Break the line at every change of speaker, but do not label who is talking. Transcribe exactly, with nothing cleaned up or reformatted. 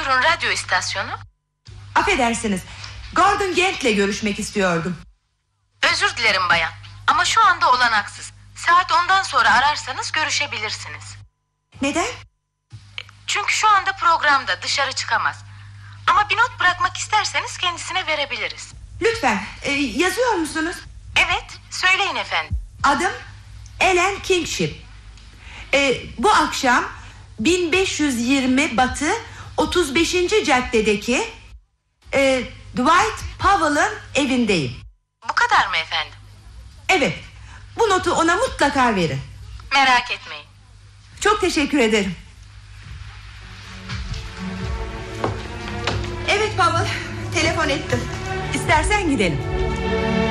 Buyurun, radyo istasyonu.
Affedersiniz, Gordon Gent'le görüşmek istiyordum.
Özür dilerim bayan, ama şu anda olanaksız. Saat ondan sonra ararsanız görüşebilirsiniz.
Neden?
Çünkü şu anda programda, dışarı çıkamaz. Ama bir not bırakmak isterseniz kendisine verebiliriz.
Lütfen, e, yazıyor musunuz?
Evet, söyleyin efendim.
Adım Ellen Kingship. e, Bu akşam bin beş yüz yirmi Batı otuz beşinci caddedeki e, Dwight Powell'ın evindeyim.
Bu kadar mı efendim?
Evet, bu notu ona mutlaka verin.
Merak etmeyin.
Çok teşekkür ederim. Evet Powell, telefon ettim. İstersen gidelim.